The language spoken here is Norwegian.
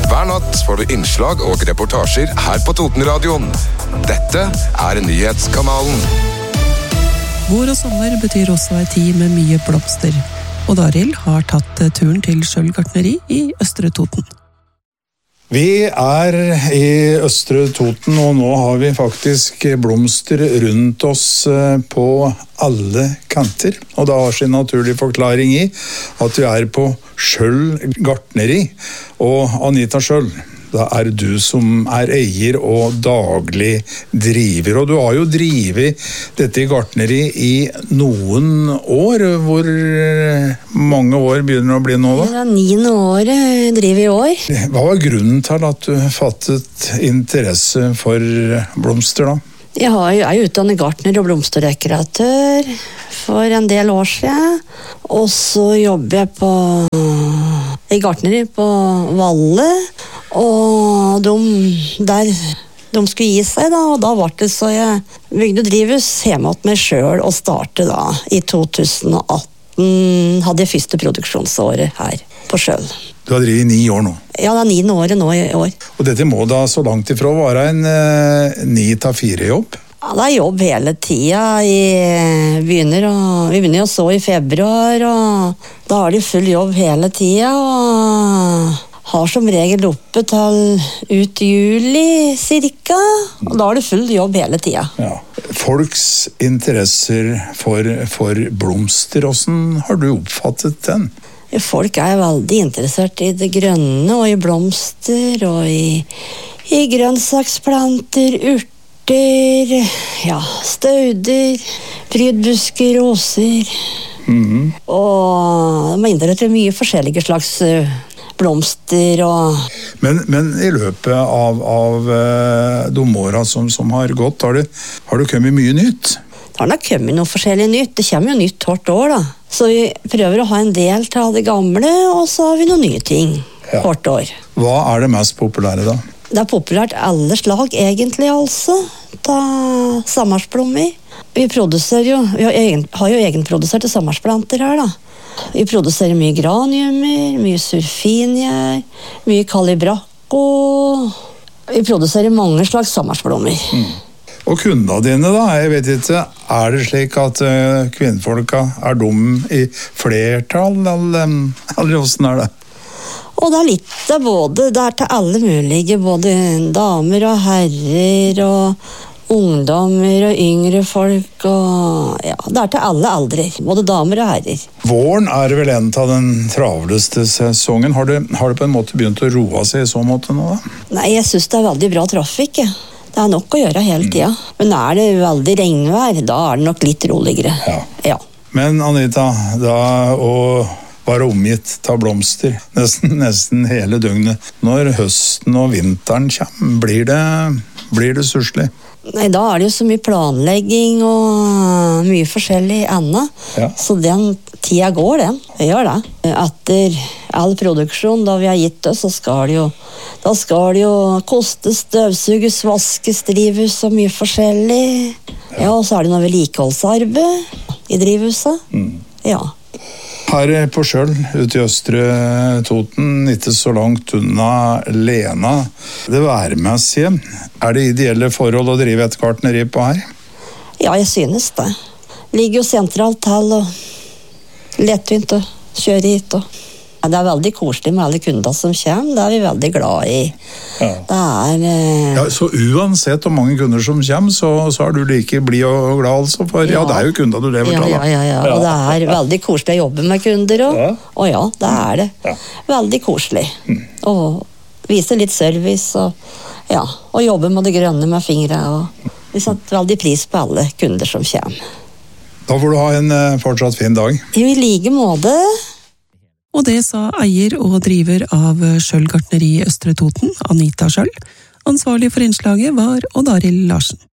Hver natt får du innslag og reportasjer her på Totenradioen. Dette nyhetskanalen. Vår og sommer betyr også en tid med mye blomster. Og Daril har tatt turen til Skjold gartneri i Østre Toten. Vi i Østre Toten, og nå har vi faktisk blomster rundt oss på alle kanter. Og det har sin naturlige forklaring i at vi på Skjold gartneri. Og Anita Skjold, da du som eier og daglig driver. Og du har jo drivet dette gartneri i noen år. Hvor mange år begynner det å bli nå da? Det 9. året jeg driver i år. Hva var grunnen til at du fattet interesse for blomster da? Jeg er utdannet gartner og blomsterdekoratør for en del år siden. Og så jobber jeg i gartneri på Valle. Og de skulle gi seg da, og da var det så jeg bygde drivhus hjemme til meg selv og startet da i 2018. Hadde jeg første produksjonsåret her på Skjold. Du har drivet i 9 år nå? Ja, det 9. året nå i år. Og dette må da så langt ifra være en 9-4 jobb? Ja, det jobb hele tiden. Vi begynner å så i februar, og da har de full jobb hele tiden, og har som regel oppe til ut juli cirka, og da har du full jobb hele tiden. Ja. Folks interesser for blomster, hvordan har du oppfattet den? Folk veldig interessert i det grønne, og i blomster, og i grønnsaksplanter, urter, ja, stauder, prydbusker, roser. Og de interessert i mye forskjellige slags blomster og... Men i løpet av de årene som har gått, har det kommet mye nytt? Det har nok kommet noe forskjellig nytt. Det kommer jo nytt hvert år da. Så vi prøver å ha en del av det gamle, og så har vi noen nye ting hvert år. Hva det mest populære da? Det populært alle slag egentlig altså. Da sammarsblommer. Vi har jo egenproduserte sammarsplanter her da. Vi produserer mye graniumer, mye surfinier, mye kalibracco. Vi produserer mange slags sommersblommer. Og kundene dine da, jeg vet ikke, det slik at kvinnfolka dum i flertall, eller hvordan det? Og det litt av både, det til alle mulige, både damer og herrer og ungdommer og yngre folk, og ja, det til alle aldre, både damer og herrer. Våren det vel en av den travleste sesongen. Har det på en måte begynt å roe seg i så måte nå da? Nei, jeg synes det veldig bra trafikk. Det nok å gjøre hele tiden. Men det veldig regnvær, da det nok litt roligere. Ja. Men Anita, da å være omgitt av blomster nesten hele døgnet, når høsten og vinteren kommer, blir det surslig? Nei, da det jo så mye planlegging og mye forskjellig annet. Ja. Så den tida går, den. Det gjør det. Etter all produksjon, da vi har gitt det, så skal det jo kostes, støvsuges, vaskes, drivhus og mye forskjellig. Ja, og så det noe vedlikeholdsarbeid i drivhuset. Ja. Her på Skjold, ute i Østre Toten, ikke så langt unna Lena. Det værmessige, det ideelle forhold å drive et gartneri på her? Ja, jeg synes det. Ligger jo sentralt til, og lettvint å kjøre hit. Det veldig koselig med alle kunder som kommer, det vi veldig glad i. Ja. Så uansett hvor mange kunder som kommer, så du like blid og glad altså, for det jo kunder du lever til. Ja, og det veldig koselig å jobbe med kunder også. Og ja, det det. Veldig koselig. Og vise litt service, og jobbe med det grønne med fingre. Og vi setter veldig pris på alle kunder som kommer. Da får du ha en fortsatt fin dag. I like måte. Og det sa eier og driver av Skjold gartneri i Østre Toten, Anita Skjold. Ansvarlig for innslaget var Odd Arild Larsen.